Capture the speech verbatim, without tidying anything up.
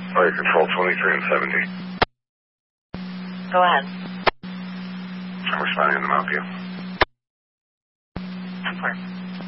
Fire control twenty-three and seventy. Go ahead. I'm responding to the Mount View. Of course.